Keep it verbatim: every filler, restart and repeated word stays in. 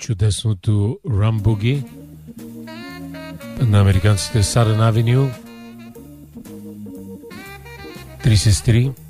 чудесното Rum Boogie на американците Southern Avenue. Три сестри.